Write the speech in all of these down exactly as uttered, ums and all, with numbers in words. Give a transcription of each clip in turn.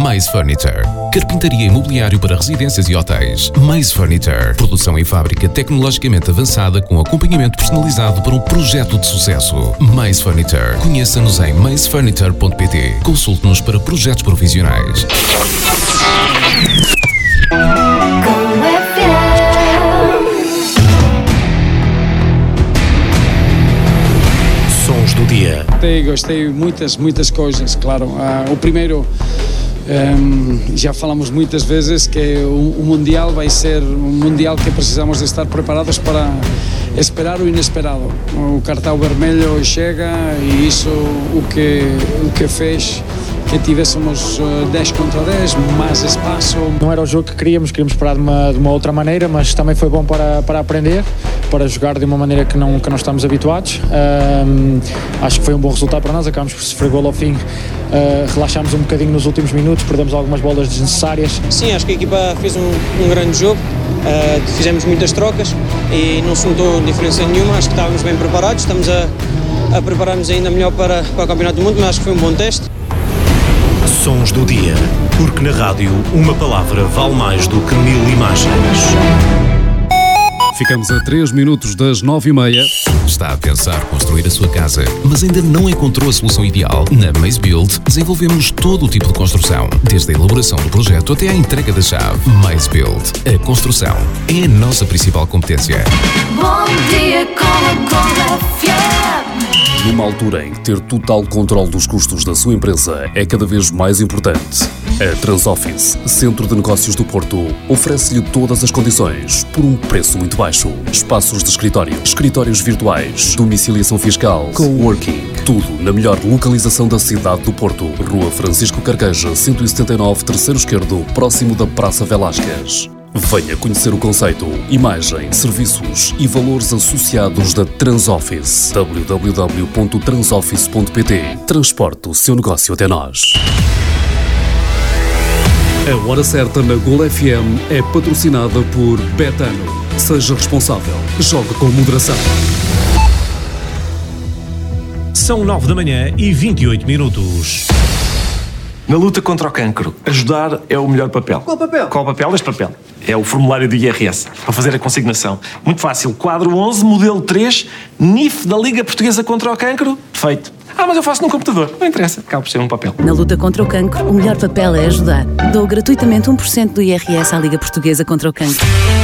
Maze Furniture. Carpintaria e mobiliário para residências e hotéis. Maze Furniture. Produção em fábrica tecnologicamente avançada com acompanhamento personalizado para um projeto de sucesso. Maze Furniture. Conheça-nos em maze furniture ponto pt. Consulte-nos para projetos profissionais. Sons do dia. Gostei, gostei muitas, muitas coisas, claro. Uh, o primeiro, um, já falamos muitas vezes que o, o Mundial vai ser um Mundial que precisamos de estar preparados para esperar o inesperado. O cartão vermelho chega e isso o que, o que fez que tivéssemos dez contra dez, mais espaço. Não era o jogo que queríamos, queríamos parar de uma, de uma outra maneira, mas também foi bom para, para aprender, para jogar de uma maneira que não, que não estamos habituados. Um, acho que foi um bom resultado para nós, acabamos por sofrer gol ao fim, uh, relaxámos um bocadinho nos últimos minutos, perdemos algumas bolas desnecessárias. Sim, acho que a equipa fez um, um grande jogo, uh, fizemos muitas trocas e não se notou diferença nenhuma, acho que estávamos bem preparados, estamos a, a preparar-nos ainda melhor para, para o Campeonato do Mundo, mas acho que foi um bom teste. Sons do dia, porque na rádio uma palavra vale mais do que mil imagens. Ficamos a três minutos das nove e meia. Está a pensar construir a sua casa, mas ainda não encontrou a solução ideal? Na Maze Build desenvolvemos todo o tipo de construção, desde a elaboração do projeto até à entrega da chave. Maze Build. A construção é a nossa principal competência. Bom dia com a F M. Numa altura em que ter total controle dos custos da sua empresa é cada vez mais importante, a Transoffice, Centro de Negócios do Porto, oferece-lhe todas as condições por um preço muito baixo. Espaços de escritório, escritórios virtuais, domiciliação fiscal, coworking, tudo na melhor localização da cidade do Porto. Rua Francisco Carqueja, cento e setenta e nove, terceiro esquerdo, próximo da Praça Velásquez. Venha conhecer o conceito, imagem, serviços e valores associados da Transoffice. w w w ponto transoffice ponto pt. Transporte o seu negócio até nós. A Hora Certa na Gol F M é patrocinada por Betano. Seja responsável. Jogue com moderação. São nove da manhã e vinte e oito minutos. Na luta contra o cancro, ajudar é o melhor papel. Qual papel? Qual papel? Este papel. É o formulário do I R S, para fazer a consignação. Muito fácil. Quadro onze, modelo três, N I F da Liga Portuguesa contra o Cancro. Feito. Ah, mas eu faço num computador. Não interessa. Acaba por ser um papel. Na luta contra o cancro, o melhor papel é ajudar. Dou gratuitamente um por cento do I R S à Liga Portuguesa contra o Cancro.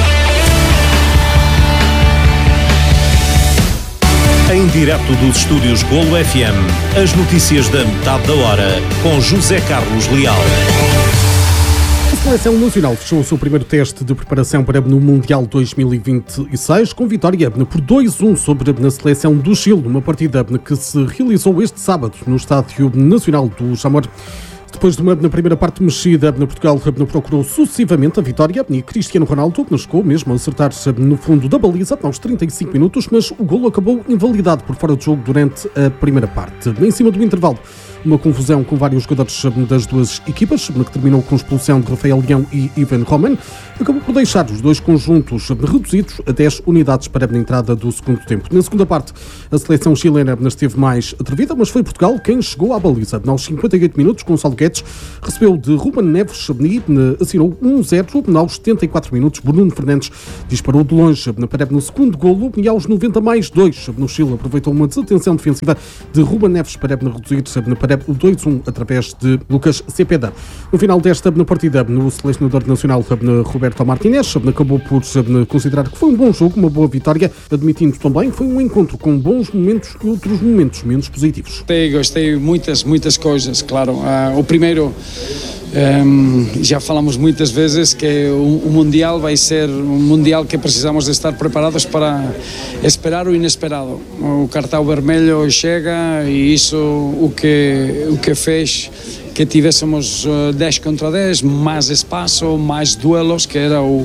Em direto dos estúdios Golo F M, as notícias da metade da hora, com José Carlos Leal. A Seleção Nacional fechou o seu primeiro teste de preparação para no Mundial dois mil e vinte e seis, com vitória por dois a um sobre a Seleção do Chile, numa partida que se realizou este sábado no Estádio Nacional do Jamor. Depois de uma na primeira parte mexida, Portugal procurou sucessivamente a vitória e Cristiano Ronaldo chegou mesmo a acertar no fundo da baliza aos trinta e cinco minutos, mas o golo acabou invalidado por fora de jogo durante a primeira parte. Em cima do intervalo, uma confusão com vários jogadores das duas equipas, que terminou com a expulsão de Rafael Leão e Ivan Roman, acabou por deixar os dois conjuntos reduzidos a dez unidades para a entrada do segundo tempo. Na segunda parte, a seleção chilena esteve mais atrevida, mas foi Portugal quem chegou à baliza. Aos cinquenta e oito minutos, Gonçalo Guedes recebeu de Ruben Neves e assinou um zero. Aos setenta e quatro minutos, Bruno Fernandes disparou de longe para no segundo golo e aos noventa mais dois no Chile aproveitou uma desatenção defensiva de Ruben Neves para reduzir para o dois a um através de Lucas Cepeda. No final desta partida, o selecionador nacional Roberto Martínez acabou por considerar que foi um bom jogo, uma boa vitória, admitindo também que foi um encontro com bons momentos e outros momentos menos positivos. Gostei, gostei muitas, muitas coisas, claro. Uh, o primeiro, um, já falamos muitas vezes que o, o Mundial vai ser um Mundial que precisamos de estar preparados para esperar o inesperado. O cartão vermelho chega e isso o que, o que fez que tivéssemos dez contra dez, mais espaço, mais duelos, que era o,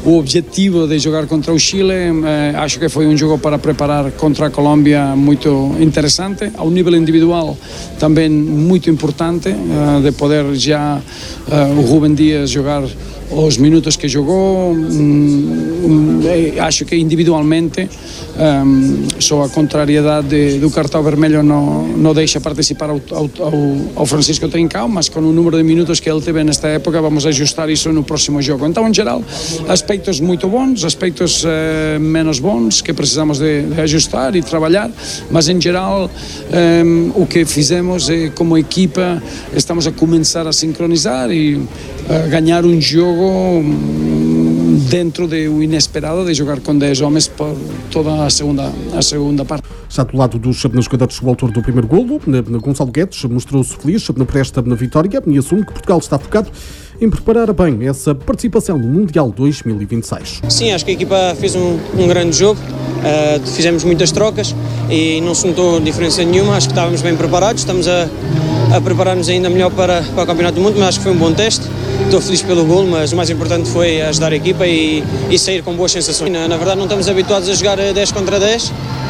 o objetivo de jogar contra o Chile. Eh, acho que foi um jogo para preparar contra a Colômbia muito interessante, ao nível individual também muito importante, eh, de poder já eh, o Rubem Dias jogar os minutos que jogou. Hum, acho que individualmente um, só a contrariedade do cartão vermelho não, não deixa participar ao, ao, ao Francisco Trincão, mas com o número de minutos que ele teve nesta época vamos ajustar isso no próximo jogo. Então, em geral, aspectos muito bons, aspectos eh, menos bons que precisamos de, de ajustar e trabalhar, mas em geral um, o que fizemos é, como equipa, estamos a começar a sincronizar e a ganhar um jogo dentro do inesperado de jogar com dez homens por toda a segunda, a segunda parte. Já do lado dos jogadores, o autor do primeiro golo, Gonçalo Guedes, mostrou-se feliz por esta vitória e assume que Portugal está focado em preparar bem essa participação no Mundial dois mil e vinte e seis. Sim, acho que a equipa fez um, um grande jogo, uh, fizemos muitas trocas e não se notou diferença nenhuma, acho que estávamos bem preparados, estamos a, a preparar-nos ainda melhor para, para o Campeonato do Mundo, mas acho que foi um bom teste. Estou feliz pelo golo, mas o mais importante foi ajudar a equipa e, e sair com boas sensações. Na, na verdade não estamos habituados a jogar dez contra dez,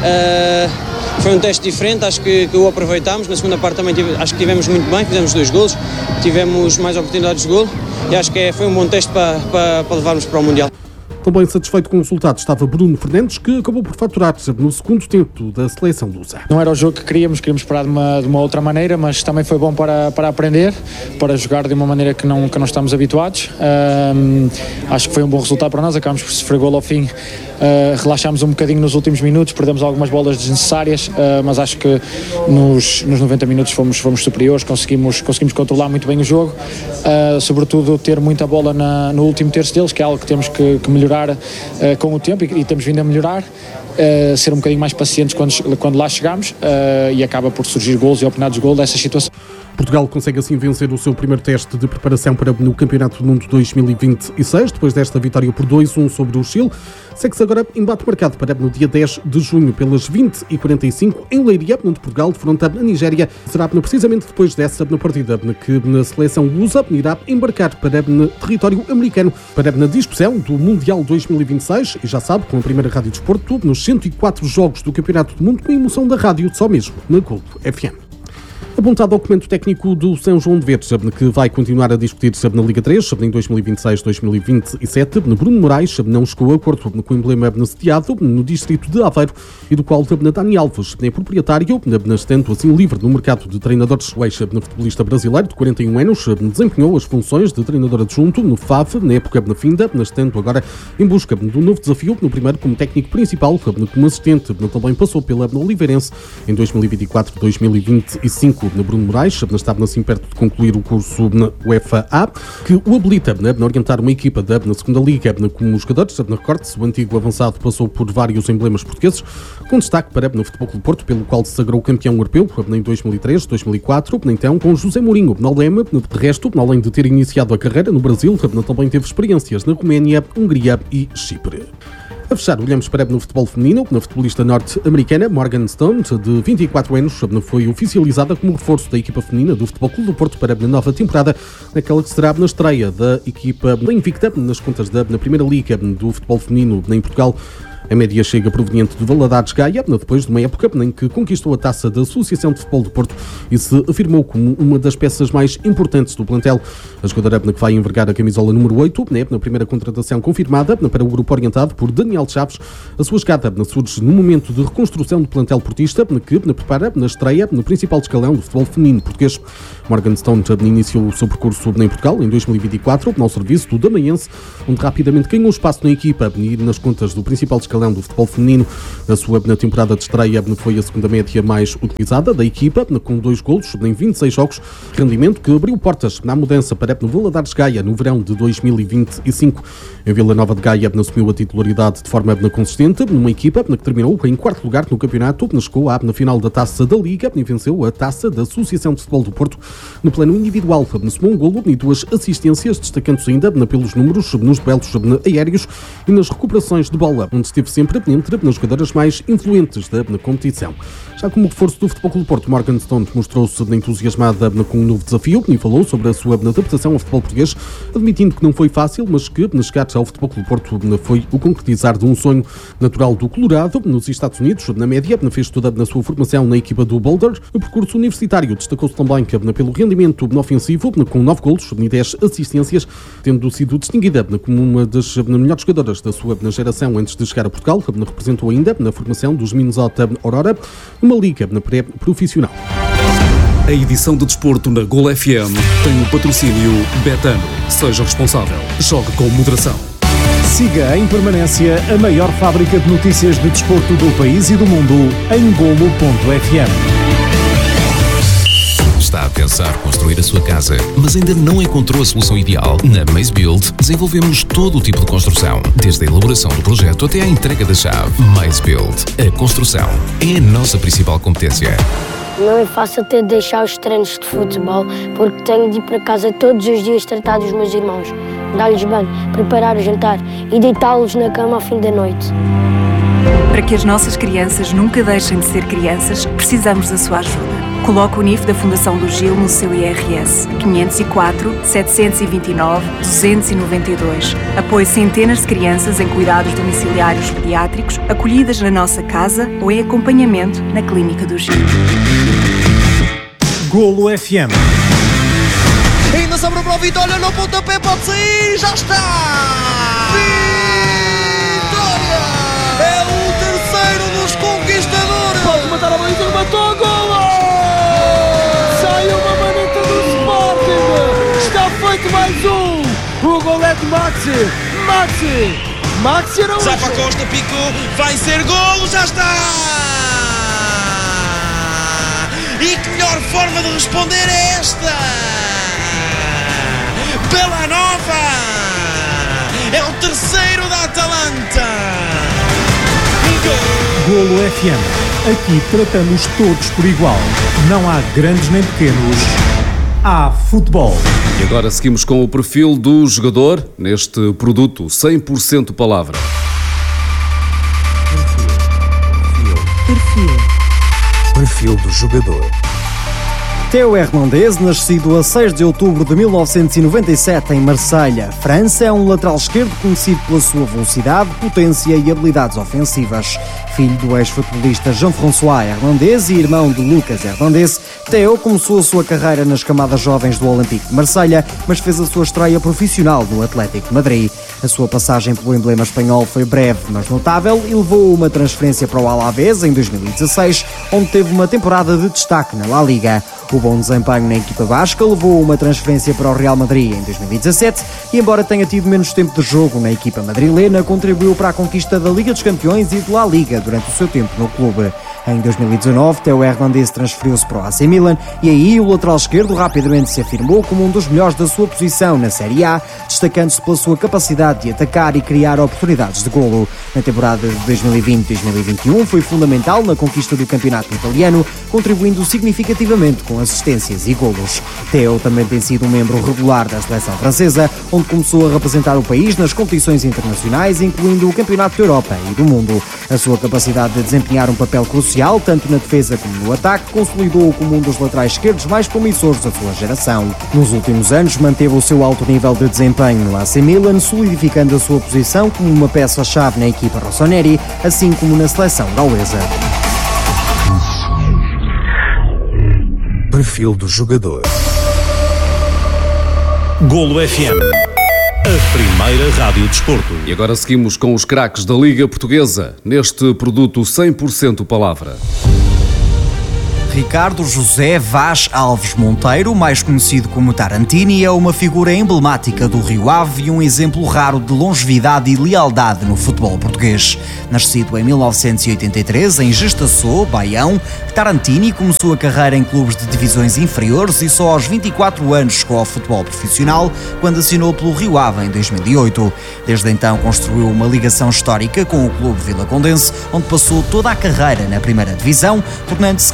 uh, foi um teste diferente, acho que, que o aproveitámos. Na segunda parte também tive, acho que tivemos muito bem, fizemos dois golos, tivemos mais oportunidades de golo e acho que é, foi um bom teste para, para, para levarmos para o Mundial. Também satisfeito com o resultado estava Bruno Fernandes, que acabou por faturar no segundo tempo da seleção lusa. Não era o jogo que queríamos, queríamos esperar de uma, de uma outra maneira, mas também foi bom para, para aprender, para jogar de uma maneira que não, que não estamos habituados. Um, acho que foi um bom resultado para nós, acabámos por sofrer golo ao fim. Uh, relaxámos um bocadinho nos últimos minutos, perdemos algumas bolas desnecessárias, uh, mas acho que nos, nos noventa minutos fomos, fomos superiores, conseguimos, conseguimos controlar muito bem o jogo, uh, sobretudo ter muita bola na, no último terço deles, que é algo que temos que, que melhorar uh, com o tempo e, e temos vindo a melhorar, uh, ser um bocadinho mais pacientes quando, quando lá chegamos, uh, e acaba por surgir golos e oportunidades de golo dessas situações. Portugal consegue assim vencer o seu primeiro teste de preparação para no Campeonato do Mundo dois mil e vinte e seis, depois desta vitória por dois a um sobre o Chile. Segue-se agora embate marcado para no dia dez de junho pelas vinte e quarenta e cinco em Leiria, onde Portugal defronta a Nigéria. Será precisamente depois dessa partida que a seleção lusa irá embarcar para no território americano para na discussão do Mundial dois mil e vinte e seis, e já sabe, com a primeira Rádio Desporto nos cento e quatro jogos do Campeonato do Mundo, com a emoção da rádio, só mesmo na Globo F M. Apontado ao documento técnico do São João de Verdes, que vai continuar a discutir na Liga três, em dois mil e vinte e seis dois mil e vinte e sete, Bruno Moraes não chegou a acordo com o emblema sediado no distrito de Aveiro e do qual Dani Alves é proprietário, estando assim livre no mercado de treinadores. O ex-futebolista brasileiro de quarenta e um anos desempenhou as funções de treinador adjunto no F A V na época na finda, estando agora em busca de um novo desafio, no primeiro como técnico principal, como assistente, também passou pela Oliveirense em dois mil e vinte e quatro dois mil e vinte e cinco. Na Bruno Moraes estava assim perto de concluir o curso na UEFA A, que o habilita a orientar uma equipa da na segunda Liga como jogadores. Na recorde-se, o antigo avançado passou por vários emblemas portugueses, com destaque para no Futebol Clube Porto, pelo qual se sagrou campeão europeu em dois mil e três dois mil e quatro, então com José Mourinho na lema. De resto, além de ter iniciado a carreira no Brasil, também teve experiências na Roménia, Hungria e Chipre. A fechar, olhamos para no futebol feminino. Na futebolista norte-americana Morgan Stone, de vinte e quatro anos, foi oficializada como reforço da equipa feminina do Futebol Clube do Porto para a nova temporada, naquela que será na estreia da equipa invicta nas contas da na Primeira Liga do futebol feminino em Portugal. A média chega proveniente de Valadares Gaia, depois de uma época em que conquistou a taça da Associação de Futebol do Porto e se afirmou como uma das peças mais importantes do plantel. A jogadora que vai envergar a camisola número oito, na primeira contratação confirmada para o grupo orientado por Daniel Chaves. A sua chegada surge no momento de reconstrução do plantel portista, que prepara na estreia no principal escalão do futebol feminino português. Morgan Stone iniciou o seu percurso em Portugal em dois mil e vinte e quatro, ao serviço do Damaense, onde rapidamente ganhou espaço na equipa e nas contas do principal escalão do futebol feminino. A sua na temporada de estreia foi a segunda média mais utilizada da equipa, com dois golos em vinte e seis jogos, rendimento que abriu portas na mudança para o Valadares Gaia no verão de dois mil e vinte e cinco. Em Vila Nova de Gaia assumiu a titularidade de forma consistente, numa equipa que terminou em quarto lugar no campeonato, chegou à na final da Taça da Liga e venceu a Taça da Associação de Futebol do Porto. No plano individual, somou um golo e duas assistências, destacando-se ainda pelos números nos duelos aéreos e nas recuperações de bola, onde esteve esteve sempre entre as jogadoras mais influentes da competição. Já como reforço do Futebol Clube do Porto, Morgan Stone mostrou-se entusiasmada com um novo desafio e falou sobre a sua adaptação ao futebol português, admitindo que não foi fácil, mas que chegar ao Futebol Clube do Porto foi o concretizar de um sonho natural do Colorado. Nos Estados Unidos, na média, fez toda na sua formação na equipa do Boulder. O percurso universitário destacou-se também pelo rendimento ofensivo, com nove golos e dez assistências, tendo sido distinguida como uma das melhores jogadoras da sua geração antes de chegar a Portugal. Representou ainda na formação dos Minnesota Aurora, uma liga pré-profissional. A edição de desporto na Gol F M tem o patrocínio Betano. Seja responsável. Jogue com moderação. Siga em permanência a maior fábrica de notícias de desporto do país e do mundo em golo ponto f m. Está a pensar construir a sua casa, mas ainda não encontrou a solução ideal? Na Maze Build desenvolvemos todo o tipo de construção, desde a elaboração do projeto até à entrega da chave. Maze Build. A construção é a nossa principal competência. Não é fácil ter de deixar os treinos de futebol, porque tenho de ir para casa todos os dias tratar dos meus irmãos, dar-lhes banho, preparar o jantar e deitá-los na cama ao fim da noite. Para que as nossas crianças nunca deixem de ser crianças, precisamos da sua ajuda. Coloque o N I F da Fundação do Gil no seu I R S. quinhentos e quatro, setecentos e vinte e nove, duzentos e noventa e dois. Apoie centenas de crianças em cuidados domiciliários pediátricos, acolhidas na nossa casa ou em acompanhamento na Clínica do Gil. Golo F M. Ainda sobra para o Vitória no pontapé, pode sair, já está! Vitória! É o terceiro dos conquistadores! Pode matar a baliza, matou, golo! Saiu uma maneta do Sporting! Está feito mais um! O gol é de Maxi! Maxi! Maxi era o... Zapa Costa picou, vai ser golo, já está! E que melhor forma de responder é esta! Bela Nova! É o terceiro da Atalanta! Gol! Golo F M. Aqui tratamos todos por igual. Não há grandes nem pequenos. Há futebol. E agora seguimos com o perfil do jogador neste produto cem por cento palavra. Perfil. Perfil do jogador. Théo Hernandez, nascido a seis de outubro de mil novecentos e noventa e sete em Marselha, França, é um lateral esquerdo conhecido pela sua velocidade, potência e habilidades ofensivas. Filho do ex-futebolista Jean-François Hernandez e irmão de Lucas Hernandez, Théo começou a sua carreira nas camadas jovens do Olympique de Marselha, mas fez a sua estreia profissional no Atlético de Madrid. A sua passagem pelo emblema espanhol foi breve, mas notável, e levou uma transferência para o Alavés em dois mil e dezasseis, onde teve uma temporada de destaque na La Liga. O bom desempenho na equipa basca levou uma transferência para o Real Madrid em dois mil e dezassete e, embora tenha tido menos tempo de jogo na equipa madrilena, contribuiu para a conquista da Liga dos Campeões e de La Liga durante o seu tempo no clube. Em dois mil e dezanove, Théo Hernandez transferiu-se para o A C Milan e aí o lateral esquerdo rapidamente se afirmou como um dos melhores da sua posição na Série A, destacando-se pela sua capacidade de atacar e criar oportunidades de golo. Na temporada de dois mil e vinte a dois mil e vinte e um foi fundamental na conquista do campeonato italiano, contribuindo significativamente com assistências e golos. Théo também tem sido um membro regular da seleção francesa, onde começou a representar o país nas competições internacionais, incluindo o Campeonato da Europa e do Mundo. A sua capacidade de desempenhar um papel crucial, tanto na defesa como no ataque, consolidou-o como um dos laterais esquerdos mais promissores da sua geração. Nos últimos anos, manteve o seu alto nível de desempenho no A C Milan, solidificando a sua posição como uma peça-chave na equipa rossoneri, assim como na seleção gaulesa. Perfil do jogador. Golo F M. A primeira rádio desporto. E agora seguimos com os craques da Liga Portuguesa, neste produto cem por cento palavra. Ricardo José Vaz Alves Monteiro, mais conhecido como Tarantini, é uma figura emblemática do Rio Ave e um exemplo raro de longevidade e lealdade no futebol português. Nascido em mil novecentos e oitenta e três em Gestaçô, Baião, Tarantini começou a carreira em clubes de divisões inferiores e só aos vinte e quatro anos chegou ao futebol profissional, quando assinou pelo Rio Ave em dois mil e oito. Desde então construiu uma ligação histórica com o clube vilacondense, onde passou toda a carreira na primeira divisão, tornando-se capitão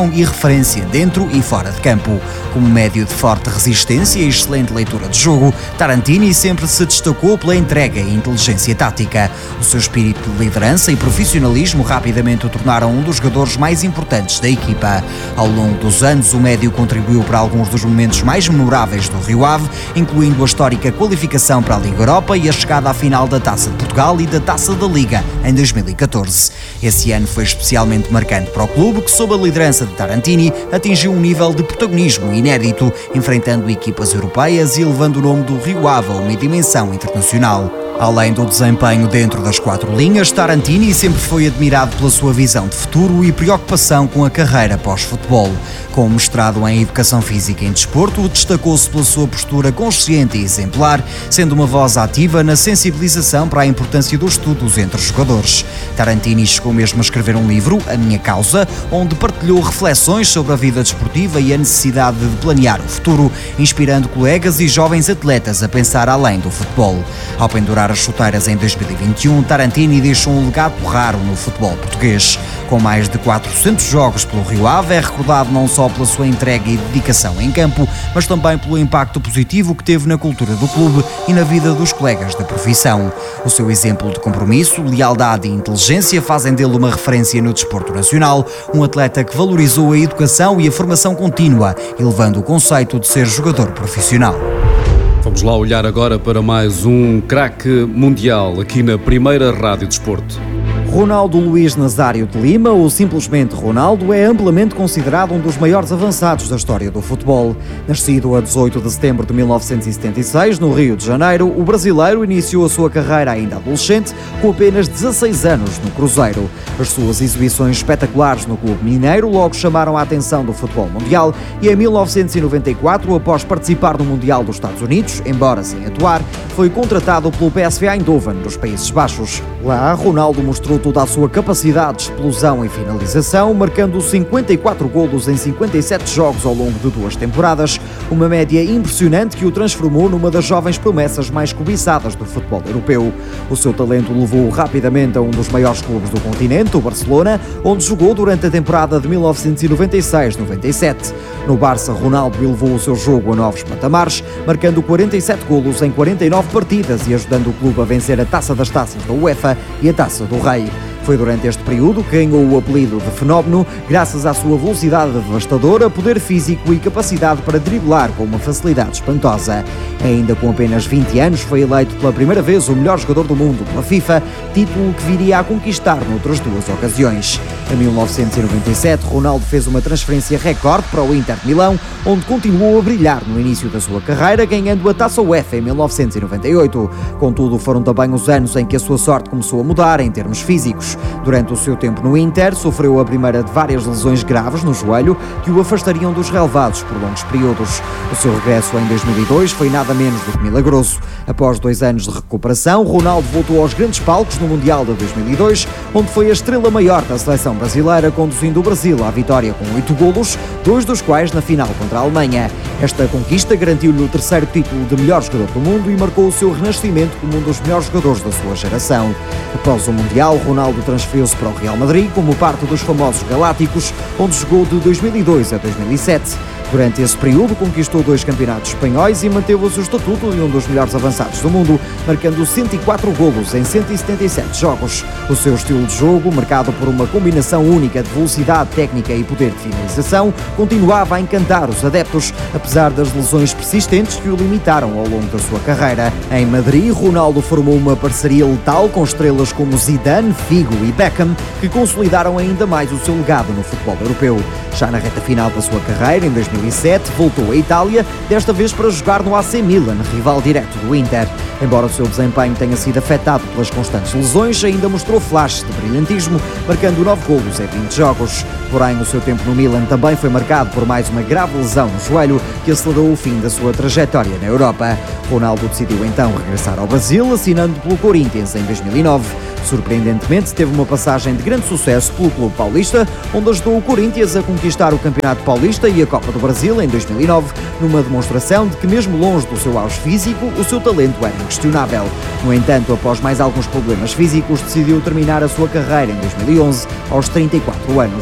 inspiração e referência dentro e fora de campo. Como médio de forte resistência e excelente leitura de jogo, Tarantini sempre se destacou pela entrega e inteligência tática. O seu espírito de liderança e profissionalismo rapidamente o tornaram um dos jogadores mais importantes da equipa. Ao longo dos anos, o médio contribuiu para alguns dos momentos mais memoráveis do Rio Ave, incluindo a histórica qualificação para a Liga Europa e a chegada à final da Taça de Portugal e da Taça da Liga em dois mil e catorze. Esse ano foi especialmente marcante para o clube, que sob a liderança de Tarantini atingiu um nível de protagonismo inédito, enfrentando equipas europeias e elevando o nome do Rio Ave a uma dimensão internacional. Além do desempenho dentro das quatro linhas, Tarantini sempre foi admirado pela sua visão de futuro e preocupação com a carreira pós-futebol. Com um mestrado em Educação Física e Desporto, destacou-se pela sua postura consciente e exemplar, sendo uma voz ativa na sensibilização para a importância dos estudos entre os jogadores. Tarantini chegou mesmo a escrever um livro, A Minha Causa, onde partilhou reflexões sobre a vida desportiva e a necessidade de planear o futuro, inspirando colegas e jovens atletas a pensar além do futebol. Ao pendurar as chuteiras em dois mil e vinte e um, Tarantini deixou um legado raro no futebol português. Com mais de quatrocentos jogos pelo Rio Ave, é recordado não só pela sua entrega e dedicação em campo, mas também pelo impacto positivo que teve na cultura do clube e na vida dos colegas da profissão. O seu exemplo de compromisso, lealdade e inteligência fazem dele uma referência no desporto nacional, um atleta que valorizou a educação e a formação contínua, elevando o conceito de ser jogador profissional. Vamos lá olhar agora para mais um craque mundial aqui na Primeira Rádio Desporto. Ronaldo Luís Nazário de Lima, ou simplesmente Ronaldo, é amplamente considerado um dos maiores avançados da história do futebol. Nascido a dezoito de setembro de mil novecentos e setenta e seis, no Rio de Janeiro, o brasileiro iniciou a sua carreira ainda adolescente, com apenas dezasseis anos no Cruzeiro. As suas exibições espetaculares no clube mineiro logo chamaram a atenção do futebol mundial e em mil novecentos e noventa e quatro, após participar no Mundial dos Estados Unidos, embora sem atuar, foi contratado pelo P S V Eindhoven, dos Países Baixos. Lá, Ronaldo mostrou toda a sua capacidade de explosão e finalização, marcando cinquenta e quatro golos em cinquenta e sete jogos ao longo de duas temporadas, uma média impressionante que o transformou numa das jovens promessas mais cobiçadas do futebol europeu. O seu talento levou-o rapidamente a um dos maiores clubes do continente, o Barcelona, onde jogou durante a temporada de mil novecentos e noventa e seis noventa e sete. No Barça, Ronaldo elevou o seu jogo a novos patamares, marcando quarenta e sete golos em quarenta e nove partidas e ajudando o clube a vencer a Taça das Taças da UEFA e a Taça do Rei. Foi durante este período que ganhou o apelido de Fenómeno, graças à sua velocidade devastadora, poder físico e capacidade para driblar com uma facilidade espantosa. Ainda com apenas vinte anos, foi eleito pela primeira vez o melhor jogador do mundo pela FIFA, título que viria a conquistar noutras duas ocasiões. Em mil novecentos e noventa e sete, Ronaldo fez uma transferência recorde para o Inter de Milão, onde continuou a brilhar no início da sua carreira, ganhando a Taça UEFA em mil novecentos e noventa e oito. Contudo, foram também os anos em que a sua sorte começou a mudar em termos físicos. Durante o seu tempo no Inter, sofreu a primeira de várias lesões graves no joelho que o afastariam dos relevados por longos períodos. O seu regresso em dois mil e dois foi nada menos do que milagroso. Após dois anos de recuperação, Ronaldo voltou aos grandes palcos no Mundial de dois mil e dois, onde foi a estrela maior da seleção brasileira, conduzindo o Brasil à vitória com oito golos, dois dos quais na final contra a Alemanha. Esta conquista garantiu-lhe o terceiro título de melhor jogador do mundo e marcou o seu renascimento como um dos melhores jogadores da sua geração. Após o Mundial, Ronaldo transferiu-se para o Real Madrid como parte dos famosos Galácticos, onde jogou de dois mil e dois a dois mil e sete. Durante esse período, conquistou dois campeonatos espanhóis e manteve o seu estatuto de um dos melhores avançados do mundo, marcando cento e quatro golos em cento e setenta e sete jogos. O seu estilo de jogo, marcado por uma combinação única de velocidade, técnica e poder de finalização, continuava a encantar os adeptos, apesar das lesões persistentes que o limitaram ao longo da sua carreira. Em Madrid, Ronaldo formou uma parceria letal com estrelas como Zidane, Figo e Beckham, que consolidaram ainda mais o seu legado no futebol europeu. Já na reta final da sua carreira, em dois mil e sete, voltou à Itália, desta vez para jogar no A C Milan, rival direto do Inter. Embora o seu desempenho tenha sido afetado pelas constantes lesões, ainda mostrou flashes de brilhantismo, marcando nove golos em vinte jogos. Porém, o seu tempo no Milan também foi marcado por mais uma grave lesão no joelho, que acelerou o fim da sua trajetória na Europa. Ronaldo decidiu então regressar ao Brasil, assinando pelo Corinthians em dois mil e nove. Surpreendentemente, teve uma passagem de grande sucesso pelo clube paulista, onde ajudou o Corinthians a conquistar o Campeonato Paulista e a Copa do Brasil em dois mil e nove, numa demonstração de que, mesmo longe do seu auge físico, o seu talento era inquestionável. No entanto, após mais alguns problemas físicos, decidiu terminar a sua carreira em dois mil e onze, aos trinta e quatro anos.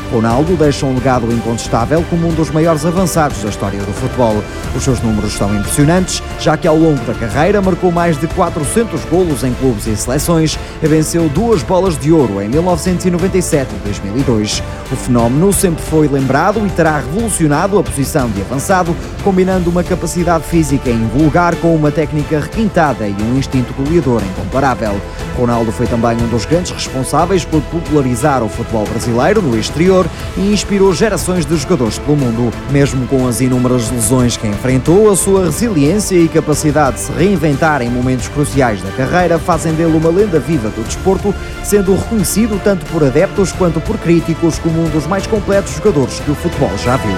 Ronaldo deixa um legado incontestável como um dos maiores avançados da história do futebol. Os seus números são impressionantes, já que ao longo da carreira marcou mais de quatrocentos golos em clubes e seleções e venceu duas bolas de ouro em mil novecentos e noventa e sete e dois mil e dois. O fenómeno sempre foi lembrado e terá revolucionado a posição de avançado, combinando uma capacidade física invulgar com uma técnica requintada e um instinto goleador incomparável. Ronaldo foi também um dos grandes responsáveis por popularizar o futebol brasileiro no exterior e inspirou gerações de jogadores pelo mundo. Mesmo com as inúmeras lesões que enfrentou, a sua resiliência e capacidade de se reinventar em momentos cruciais da carreira fazem dele uma lenda viva do desporto, sendo reconhecido tanto por adeptos quanto por críticos como um dos mais completos jogadores que o futebol já viu.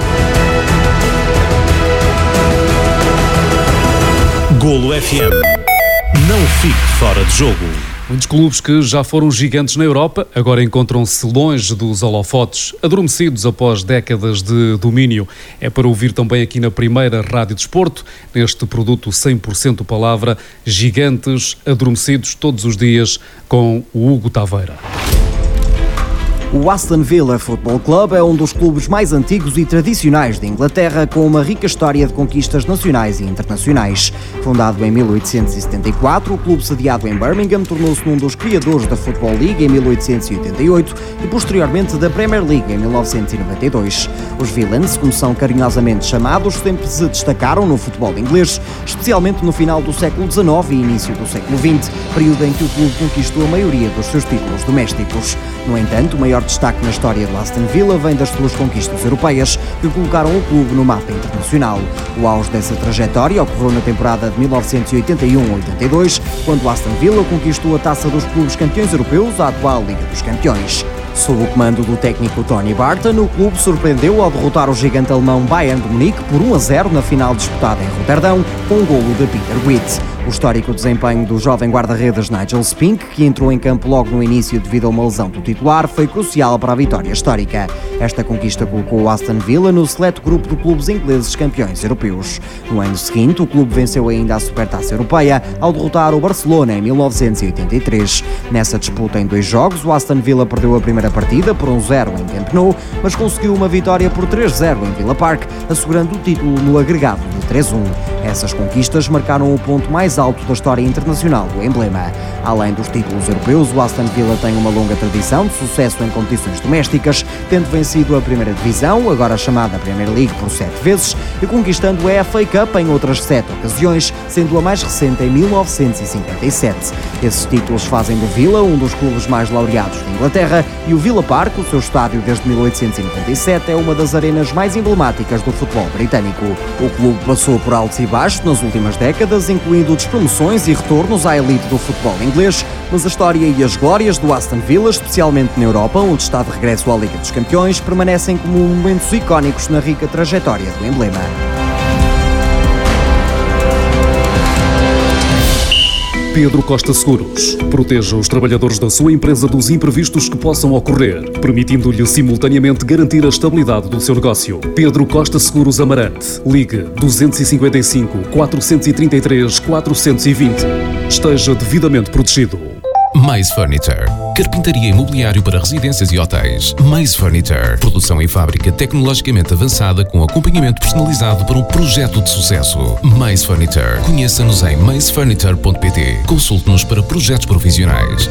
Golo F M. Não fique fora de jogo. Muitos clubes que já foram gigantes na Europa agora encontram-se longe dos holofotes, adormecidos após décadas de domínio. É para ouvir também aqui na primeira Rádio Desporto, neste produto cem por cento palavra, gigantes adormecidos todos os dias, com o Hugo Taveira. O Aston Villa Football Club é um dos clubes mais antigos e tradicionais de Inglaterra, com uma rica história de conquistas nacionais e internacionais. Fundado em mil oitocentos e setenta e quatro, o clube sediado em Birmingham tornou-se um dos criadores da Football League em mil oitocentos e oitenta e oito e posteriormente da Premier League em mil novecentos e noventa e dois. Os Villains, como são carinhosamente chamados, sempre se destacaram no futebol inglês, especialmente no final do século dezenove e início do século vinte, período em que o clube conquistou a maioria dos seus títulos domésticos. No entanto, o maior destaque na história do Aston Villa vem das suas conquistas europeias, que colocaram o clube no mapa internacional. O auge dessa trajetória ocorreu na temporada de mil novecentos e oitenta e um a oitenta e dois, quando o Aston Villa conquistou a taça dos clubes campeões europeus, a atual Liga dos Campeões. Sob o comando do técnico Tony Barton, o clube surpreendeu ao derrotar o gigante alemão Bayern de Munique por um a zero na final disputada em Roterdão, com um golo de Peter Witt. O histórico desempenho do jovem guarda-redes Nigel Spink, que entrou em campo logo no início devido a uma lesão do titular, foi crucial para a vitória histórica. Esta conquista colocou o Aston Villa no seleto grupo de clubes ingleses campeões europeus. No ano seguinte, o clube venceu ainda a Supertaça Europeia ao derrotar o Barcelona em mil novecentos e oitenta e três. Nessa disputa em dois jogos, o Aston Villa perdeu a primeira partida por um zero em Camp Nou, mas conseguiu uma vitória por três a zero em Villa Park, assegurando o título no agregado de três a um. Essas conquistas marcaram o ponto mais alto da história internacional do emblema. Além dos títulos europeus, o Aston Villa tem uma longa tradição de sucesso em competições domésticas, tendo vencido a primeira divisão, agora chamada Premier League, por sete vezes, e conquistando a F A Cup em outras sete ocasiões, sendo a mais recente em mil novecentos e cinquenta e sete. Esses títulos fazem do Villa um dos clubes mais laureados de Inglaterra, e o Villa Park, o seu estádio desde mil oitocentos e noventa e sete, é uma das arenas mais emblemáticas do futebol britânico. O clube passou por altos e baixos nas últimas décadas, incluindo despromoções e retornos à elite do futebol inglês, mas a história e as glórias do Aston Villa, especialmente na Europa, onde está de regresso à Liga dos Campeões, permanecem como momentos icónicos na rica trajetória do emblema. Pedro Costa Seguros. Proteja os trabalhadores da sua empresa dos imprevistos que possam ocorrer, permitindo-lhe simultaneamente garantir a estabilidade do seu negócio. Pedro Costa Seguros Amarante. Ligue dois cinco cinco, quatro três três, quatro dois zero. Esteja devidamente protegido. Maze Furniture. Carpintaria e mobiliário para residências e hotéis. Maze Furniture. Produção em fábrica tecnologicamente avançada com acompanhamento personalizado para um projeto de sucesso. Maze Furniture. Conheça-nos em maze furniture ponto pt. Consulte-nos para projetos profissionais.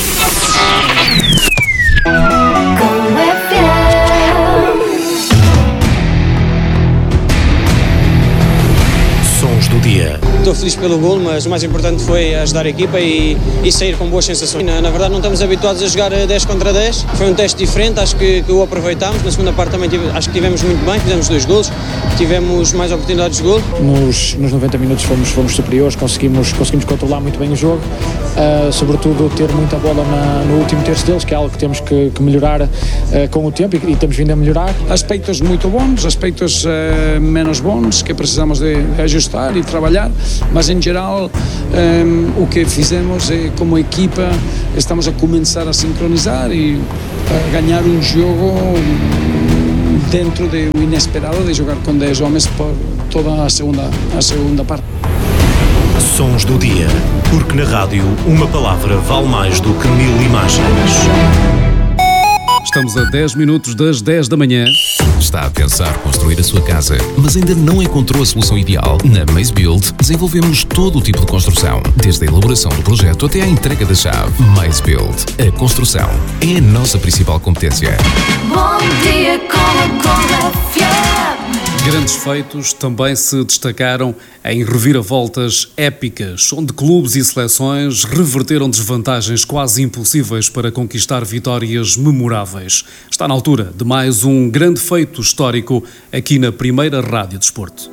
Sons do dia. Estou feliz pelo gol, mas o mais importante foi ajudar a equipa e, e sair com boas sensações. Na, na verdade não estamos habituados a jogar dez contra dez, foi um teste diferente, acho que, que o aproveitámos. Na segunda parte também tive, acho que tivemos muito bem, fizemos dois golos, tivemos mais oportunidades de gol. Nos, nos noventa minutos fomos, fomos superiores, conseguimos, conseguimos controlar muito bem o jogo, uh, sobretudo ter muita bola na, no último terço deles, que é algo que temos que, que melhorar uh, com o tempo e, e temos vindo a melhorar. Aspectos muito bons, aspectos uh, menos bons, que precisamos de, de ajustar e trabalhar, mas em geral um, o que fizemos é, como equipa, estamos a começar a sincronizar e a ganhar um jogo dentro do inesperado de jogar com dez homens por toda a segunda, a segunda parte. Sons do dia, porque na rádio uma palavra vale mais do que mil imagens. Estamos a dez minutos das dez da manhã. Está a pensar construir a sua casa, mas ainda não encontrou a solução ideal? Na Maze Build desenvolvemos todo o tipo de construção, desde a elaboração do projeto até à entrega da chave. Maze Build. A construção é a nossa principal competência. Bom dia com a F M. Grandes feitos também se destacaram em reviravoltas épicas, onde clubes e seleções reverteram desvantagens quase impossíveis para conquistar vitórias memoráveis. Está na altura de mais um grande feito histórico aqui na primeira Rádio Desporto.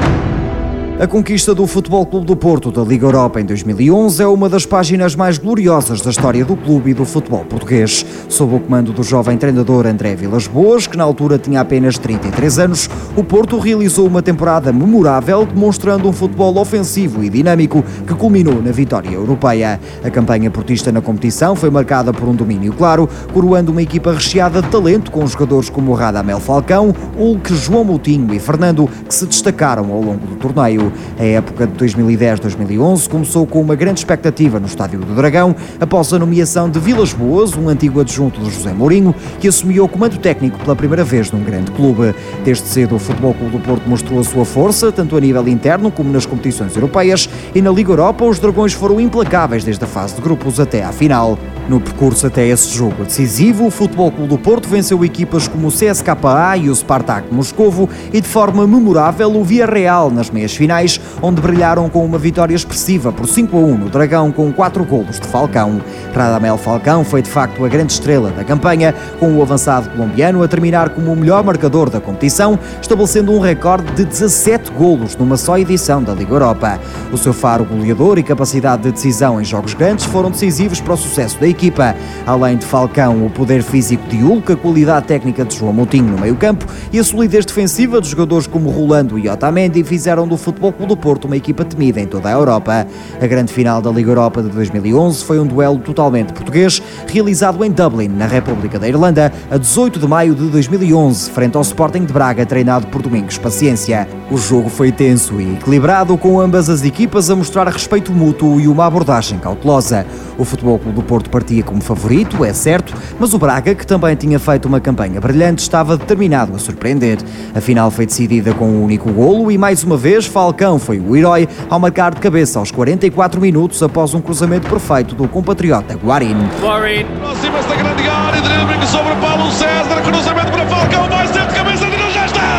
A conquista do Futebol Clube do Porto da Liga Europa em dois mil e onze é uma das páginas mais gloriosas da história do clube e do futebol português. Sob o comando do jovem treinador André Vilas-Boas, que na altura tinha apenas trinta e três anos, o Porto realizou uma temporada memorável, demonstrando um futebol ofensivo e dinâmico que culminou na vitória europeia. A campanha portista na competição foi marcada por um domínio claro, coroando uma equipa recheada de talento com jogadores como Radamel Falcão, Hulk, João Moutinho e Fernando, que se destacaram ao longo do torneio. A época de dois mil e dez a dois mil e onze começou com uma grande expectativa no Estádio do Dragão, após a nomeação de Vilas-Boas, um antigo adjunto de José Mourinho, que assumiu o comando técnico pela primeira vez num grande clube. Desde cedo, o Futebol Clube do Porto mostrou a sua força, tanto a nível interno como nas competições europeias, e na Liga Europa os Dragões foram implacáveis desde a fase de grupos até à final. No percurso até esse jogo decisivo, o Futebol Clube do Porto venceu equipas como o C S K A e o Spartak Moscovo e de forma memorável o Villarreal nas meias finais, onde brilharam com uma vitória expressiva por cinco a um no Dragão com quatro golos de Falcão. Radamel Falcão foi de facto a grande estrela da campanha, com o avançado colombiano a terminar como o melhor marcador da competição, estabelecendo um recorde de dezassete golos numa só edição da Liga Europa. O seu faro goleador e capacidade de decisão em jogos grandes foram decisivos para o sucesso da equipa. Além de Falcão, o poder físico de Hulk, a qualidade técnica de João Moutinho no meio-campo e a solidez defensiva de jogadores como Rolando e Otamendi fizeram do Futebol Clube do Porto uma equipa temida em toda a Europa. A grande final da Liga Europa de dois mil e onze foi um duelo totalmente português, realizado em Dublin, na República da Irlanda, a dezoito de maio de dois mil e onze, frente ao Sporting de Braga, treinado por Domingos Paciência. O jogo foi tenso e equilibrado, com ambas as equipas a mostrar respeito mútuo e uma abordagem cautelosa. O Futebol Clube do Porto partia como favorito, é certo, mas o Braga, que também tinha feito uma campanha brilhante, estava determinado a surpreender. A final foi decidida com um único golo e, mais uma vez, Falcão foi o herói ao marcar de cabeça aos quarenta e quatro minutos após um cruzamento perfeito do compatriota Guarín. Guarín, aproxima-se da grande área, drible sobre Paulo César, cruzamento para Falcão, vai ser de cabeça, e já está!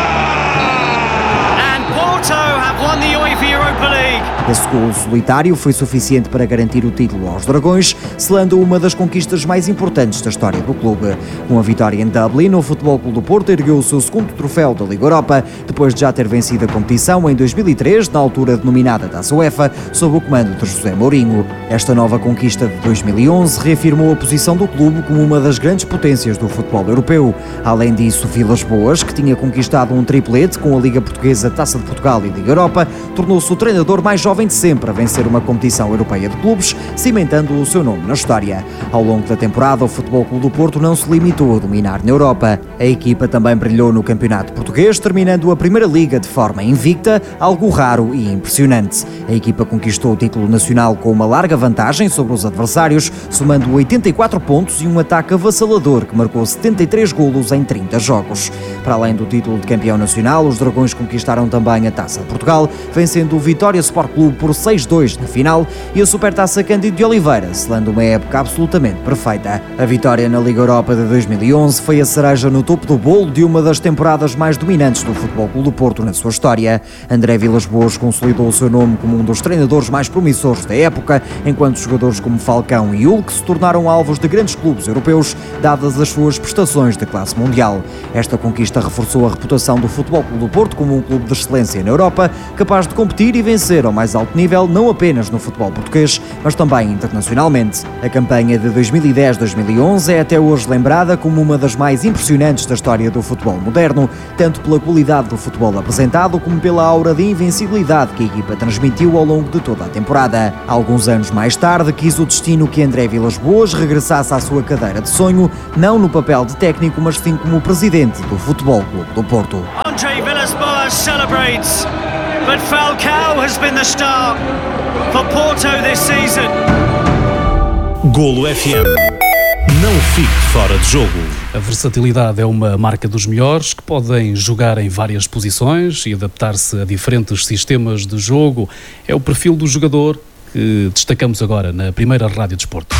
And Porto have won the UEFA Europa League. Esse golo solitário foi suficiente para garantir o título aos Dragões, selando uma das conquistas mais importantes da história do clube. Com a vitória em Dublin, o Futebol Clube do Porto ergueu o seu segundo troféu da Liga Europa, depois de já ter vencido a competição em dois mil e três, na altura denominada Taça UEFA, sob o comando de José Mourinho. Esta nova conquista de dois mil e onze reafirmou a posição do clube como uma das grandes potências do futebol europeu. Além disso, Vilas-Boas, que tinha conquistado um triplete com a Liga Portuguesa, Taça de Portugal e Liga Europa, tornou-se o treinador mais jovem de sempre a vencer uma competição europeia de clubes, cimentando o seu nome na história. Ao longo da temporada, o Futebol Clube do Porto não se limitou a dominar na Europa. A equipa também brilhou no Campeonato Português, terminando a Primeira Liga de forma invicta, algo raro e impressionante. A equipa conquistou o título nacional com uma larga vantagem sobre os adversários, somando oitenta e quatro pontos e um ataque avassalador que marcou setenta e três golos em trinta jogos. Para além do título de campeão nacional, os Dragões conquistaram também a Taça de Portugal, vencendo o Vitória Sport Clube por seis a dois na final e a Supertaça Cândido de Oliveira, selando uma época absolutamente perfeita. A vitória na Liga Europa de dois mil e onze foi a cereja no topo do bolo de uma das temporadas mais dominantes do Futebol Clube do Porto na sua história. André Vilas-Boas consolidou o seu nome como um dos treinadores mais promissores da época, enquanto jogadores como Falcão e Hulk se tornaram alvos de grandes clubes europeus, dadas as suas prestações de classe mundial. Esta conquista reforçou a reputação do Futebol Clube do Porto como um clube de excelência na Europa, capaz de competir e vencer ao mais alto nível, não apenas no futebol português, mas também internacionalmente. A campanha de dois mil e dez a dois mil e onze é até hoje lembrada como uma das mais impressionantes da história do futebol moderno, tanto pela qualidade do futebol apresentado como pela aura de invencibilidade que a equipa transmitiu ao longo de toda a temporada. Alguns anos mais tarde, quis o destino que André Vilas-Boas regressasse à sua cadeira de sonho, não no papel de técnico, mas sim como presidente do Futebol Clube do Porto. André Vilas-Boas celebrates, but Falcao has been the star for Porto this season. Golo F M. Não fique fora de jogo. A versatilidade é uma marca dos melhores, que podem jogar em várias posições e adaptar-se a diferentes sistemas de jogo. É o perfil do jogador que destacamos agora na primeira Rádio Desporto.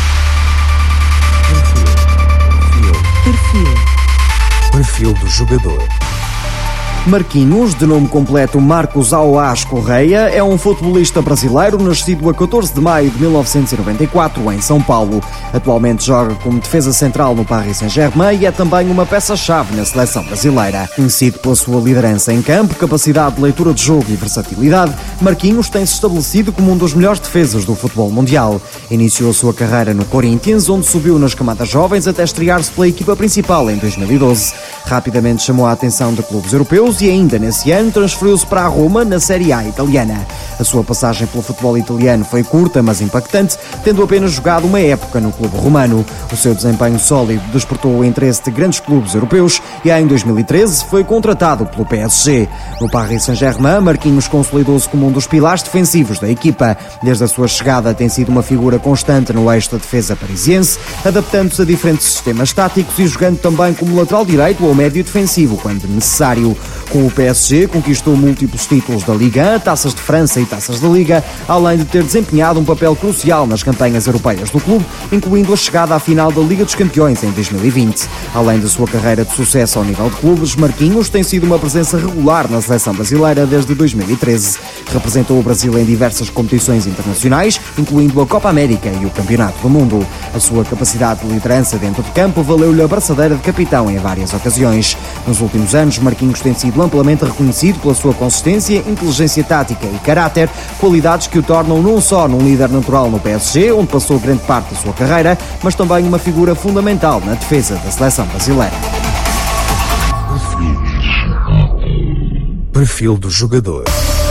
Perfil. Perfil do jogador. Marquinhos, de nome completo Marcos Auás Correia, é um futebolista brasileiro nascido a catorze de maio de mil novecentos e noventa e quatro em São Paulo. Atualmente joga como defesa central no Paris Saint-Germain e é também uma peça-chave na seleção brasileira. Conhecido pela sua liderança em campo, capacidade de leitura de jogo e versatilidade, Marquinhos tem-se estabelecido como um dos melhores defesas do futebol mundial. Iniciou a sua carreira no Corinthians, onde subiu nas camadas jovens até estrear-se pela equipa principal em dois mil e doze. Rapidamente chamou a atenção de clubes europeus e ainda nesse ano transferiu-se para a Roma na Série A italiana. A sua passagem pelo futebol italiano foi curta, mas impactante, tendo apenas jogado uma época no clube romano. O seu desempenho sólido despertou o interesse de grandes clubes europeus e em dois mil e treze foi contratado pelo P S G. No Paris Saint-Germain, Marquinhos consolidou-se como um dos pilares defensivos da equipa. Desde a sua chegada tem sido uma figura constante no eixo da defesa parisiense, adaptando-se a diferentes sistemas táticos e jogando também como lateral direito ou médio defensivo, quando necessário. Com o P S G conquistou múltiplos títulos da Liga, taças de França e taças da Liga, além de ter desempenhado um papel crucial nas campanhas europeias do clube, incluindo a chegada à final da Liga dos Campeões em dois mil e vinte. Além da sua carreira de sucesso ao nível de clubes, Marquinhos tem sido uma presença regular na seleção brasileira desde dois mil e treze. Representou o Brasil em diversas competições internacionais, incluindo a Copa América e o Campeonato do Mundo. A sua capacidade de liderança dentro de campo valeu-lhe a braçadeira de capitão em várias ocasiões. Nos últimos anos, Marquinhos tem sido amplamente reconhecido pela sua consistência, inteligência tática e caráter, qualidades que o tornam não só num líder natural no P S G, onde passou grande parte da sua carreira, mas também uma figura fundamental na defesa da seleção brasileira. Perfil do jogador.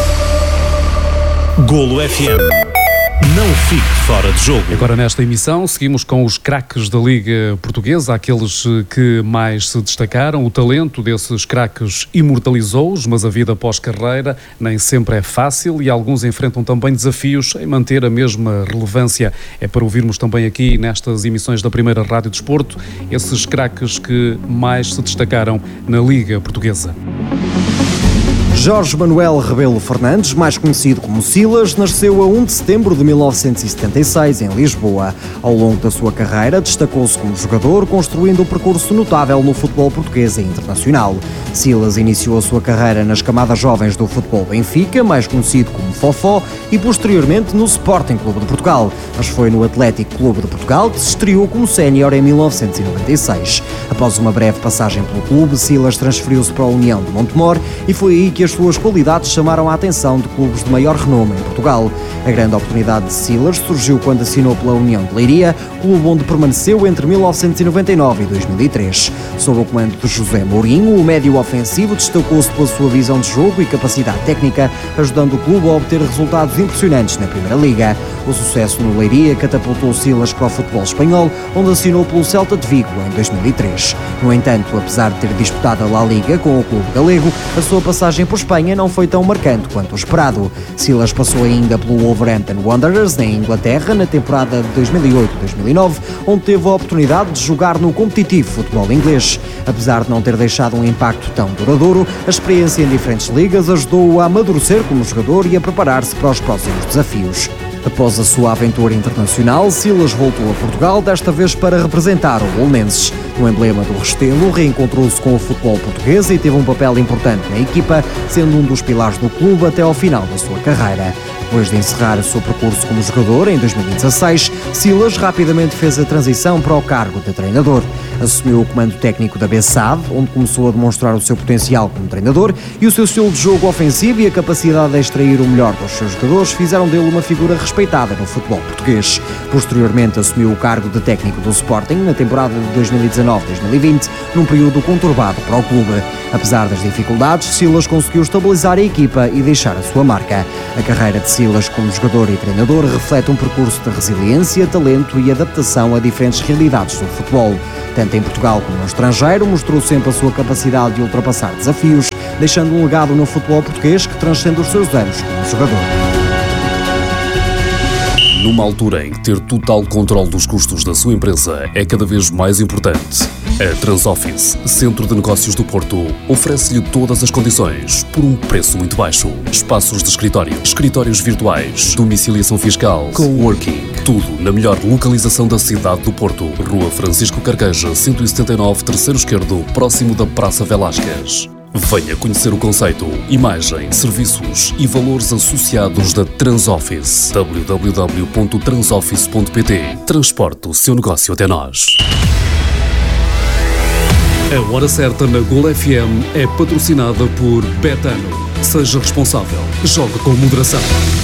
Golo F M. Não fique fora de jogo. Agora nesta emissão seguimos com os craques da Liga Portuguesa, aqueles que mais se destacaram. O talento desses craques imortalizou-os, mas a vida pós-carreira nem sempre é fácil e alguns enfrentam também desafios em manter a mesma relevância. É para ouvirmos também aqui nestas emissões da primeira Rádio Desporto esses craques que mais se destacaram na Liga Portuguesa. Jorge Manuel Rebelo Fernandes, mais conhecido como Silas, nasceu a um de setembro de mil novecentos e setenta e seis em Lisboa. Ao longo da sua carreira, destacou-se como jogador, construindo um percurso notável no futebol português e internacional. Silas iniciou a sua carreira nas camadas jovens do futebol Benfica, mais conhecido como Fofó, e posteriormente no Sporting Clube de Portugal, mas foi no Atlético Clube de Portugal que se estreou como sénior em mil novecentos e noventa e seis. Após uma breve passagem pelo clube, Silas transferiu-se para a União de Montemor e foi aí que as suas qualidades chamaram a atenção de clubes de maior renome em Portugal. A grande oportunidade de Silas surgiu quando assinou pela União de Leiria, clube onde permaneceu entre mil novecentos e noventa e nove e dois mil e três. Sob o comando de José Mourinho, o médio ofensivo destacou-se pela sua visão de jogo e capacidade técnica, ajudando o clube a obter resultados impressionantes na Primeira Liga. O sucesso no Leiria catapultou Silas para o futebol espanhol, onde assinou pelo Celta de Vigo em dois mil e três. No entanto, apesar de ter disputado a La Liga com o clube galego, a sua passagem por Espanha não foi tão marcante quanto o esperado. Silas passou ainda pelo Wolverhampton Wanderers, na Inglaterra, na temporada de dois mil e oito a dois mil e nove, onde teve a oportunidade de jogar no competitivo futebol inglês. Apesar de não ter deixado um impacto tão duradouro, a experiência em diferentes ligas ajudou-o a amadurecer como jogador e a preparar-se para os próximos desafios. Após a sua aventura internacional, Silas voltou a Portugal, desta vez para representar o Belenenses. No emblema do Restelo, reencontrou-se com o futebol português e teve um papel importante na equipa, sendo um dos pilares do clube até ao final da sua carreira. Depois de encerrar o seu percurso como jogador em dois mil e dezasseis, Silas rapidamente fez a transição para o cargo de treinador. Assumiu o comando técnico da Bessade, onde começou a demonstrar o seu potencial como treinador, e o seu estilo de jogo ofensivo e a capacidade de extrair o melhor dos seus jogadores fizeram dele uma figura respeitada no futebol português. Posteriormente assumiu o cargo de técnico do Sporting na temporada de dois mil e dezanove a dois mil e vinte, num período conturbado para o clube. Apesar das dificuldades, Silas conseguiu estabilizar a equipa e deixar a sua marca. A carreira de Silas como jogador e treinador reflete um percurso de resiliência, talento e adaptação a diferentes realidades do futebol. Tanto em Portugal como no estrangeiro, mostrou sempre a sua capacidade de ultrapassar desafios, deixando um legado no futebol português que transcende os seus anos como jogador. Numa altura em que ter total controle dos custos da sua empresa é cada vez mais importante, a Transoffice, Centro de Negócios do Porto, oferece-lhe todas as condições por um preço muito baixo. Espaços de escritório, escritórios virtuais, domiciliação fiscal, coworking, tudo na melhor localização da cidade do Porto. Rua Francisco Carqueja, cento e setenta e nove, terceiro esquerdo, próximo da Praça Velásquez. Venha conhecer o conceito, imagem, serviços e valores associados da Transoffice. w w w ponto transoffice ponto p t. Transporte o seu negócio até nós. A Hora Certa na Gol F M é patrocinada por Betano. Seja responsável. Jogue com moderação.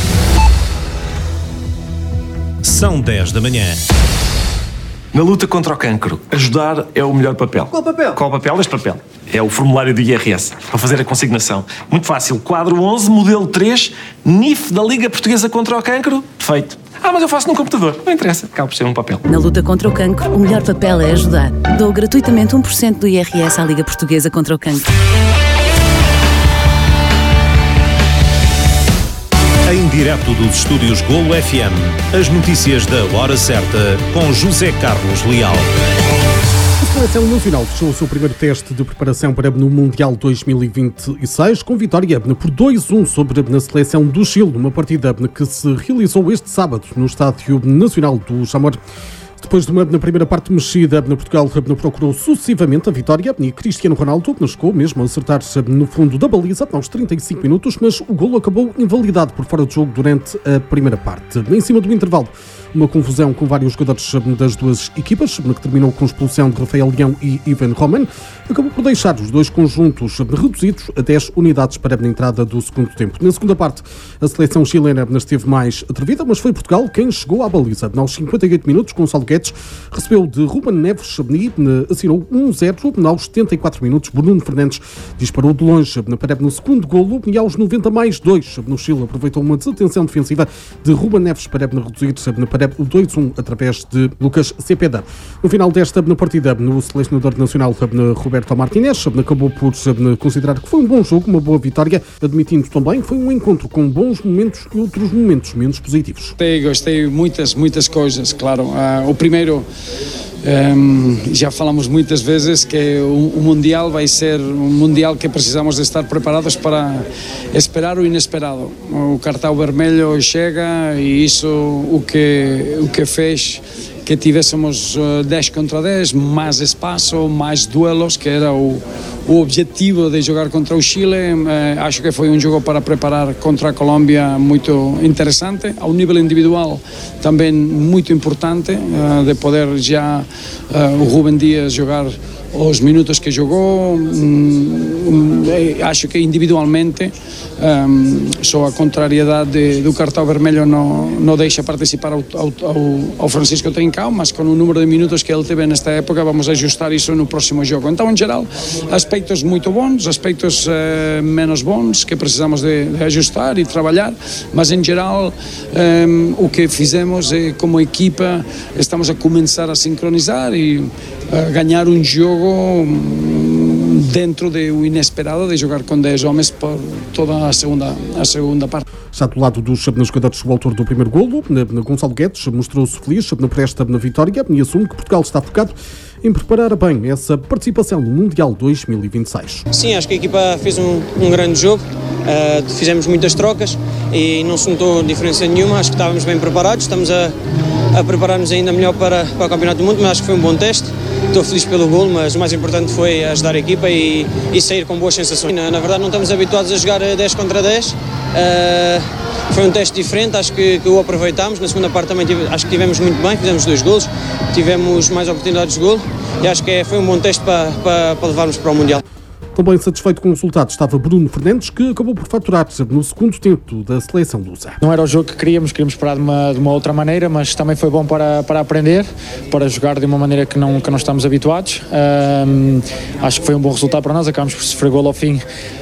São dez da manhã. Na luta contra o cancro, ajudar é o melhor papel. Qual papel? Qual papel? Este papel. É o formulário do I R S, para fazer a consignação. Muito fácil. Quadro onze, modelo três, N I F da Liga Portuguesa contra o Cancro. Feito. Ah, mas eu faço num computador. Não interessa. Acaba por ser um papel. Na luta contra o cancro, o melhor papel é ajudar. Dou gratuitamente um por cento do I R S à Liga Portuguesa contra o Cancro. Em direto dos estúdios Golo F M, as notícias da Hora Certa com José Carlos Leal. A Seleção Nacional fechou o seu primeiro teste de preparação para no Mundial dois mil e vinte e seis, com vitória por dois a um sobre a Seleção do Chile, numa partida que se realizou este sábado no Estádio Nacional do Jamor. Depois de uma na primeira parte mexida, Portugal procurou sucessivamente a vitória e Cristiano Ronaldo chegou mesmo a acertar no fundo da baliza aos trinta e cinco minutos, mas o golo acabou invalidado por fora de jogo durante a primeira parte. Em cima do intervalo, uma confusão com vários jogadores das duas equipas, que terminou com a expulsão de Rafael Leão e Ivan Roman, acabou por deixar os dois conjuntos reduzidos a dez unidades para a entrada do segundo tempo. Na segunda parte, a seleção chilena esteve mais atrevida, mas foi Portugal quem chegou à baliza. Aos cinquenta e oito minutos, Gonçalo Guedes recebeu de Ruben Neves e assinou um zero. Aos setenta e quatro minutos, Bruno Fernandes disparou de longe para no segundo golo e aos noventa mais dois, no Chile aproveitou uma desatenção defensiva de Ruben Neves para reduzir para o dois a um através de Lucas Cepeda. No final desta partida, o selecionador nacional Roberto Martínez acabou por considerar que foi um bom jogo, uma boa vitória, admitindo também que foi um encontro com bons momentos e outros momentos menos positivos. Gostei, gostei muitas, muitas coisas, claro. Uh, o primeiro, um, já falamos muitas vezes que o, o Mundial vai ser um Mundial que precisamos de estar preparados para esperar o inesperado. O cartão vermelho chega e isso o que, o que fez que tivéssemos dez contra dez, mais espaço, mais duelos, que era o, o objetivo de jogar contra o Chile. Eh, acho que foi um jogo para preparar contra a Colômbia muito interessante, ao nível individual também muito importante, eh, de poder já eh, o Rubem Dias jogar os minutos que jogou. Hum, acho que individualmente um, só a contrariedade do cartão vermelho não, não deixa participar ao, ao, ao Francisco Trincão, mas com o número de minutos que ele teve nesta época vamos ajustar isso no próximo jogo. Então, em geral, aspectos muito bons, aspectos uh, menos bons que precisamos de, de ajustar e trabalhar, mas em geral um, o que fizemos é, como equipa, estamos a começar a sincronizar e a ganhar um jogo dentro do inesperado de jogar com dez homens por toda a segunda, a segunda parte. Já do lado dos jogadores, o autor do primeiro golo, Gonçalo Guedes, mostrou-se feliz por esta vitória e assume que Portugal está focado em preparar bem essa participação no Mundial dois mil e vinte e seis. Sim, acho que a equipa fez um, um grande jogo, uh, fizemos muitas trocas e não se notou diferença nenhuma, acho que estávamos bem preparados, estamos a, a preparar-nos ainda melhor para, para o Campeonato do Mundo, mas acho que foi um bom teste. Estou feliz pelo golo, mas o mais importante foi ajudar a equipa e, e sair com boas sensações. Na, na verdade não estamos habituados a jogar dez contra dez, uh, foi um teste diferente, acho que, que o aproveitámos. Na segunda parte também tive, acho que tivemos muito bem, fizemos dois golos, tivemos mais oportunidades de golo e acho que é, foi um bom teste para, para, para levarmos para o Mundial. Também satisfeito com o resultado estava Bruno Fernandes, que acabou por faturar no segundo tempo da seleção lusa. Não era o jogo que queríamos, queríamos esperar de uma, de uma outra maneira, mas também foi bom para, para aprender, para jogar de uma maneira que não, que não estamos habituados. Um, acho que foi um bom resultado para nós, acabamos por sofrer golo ao fim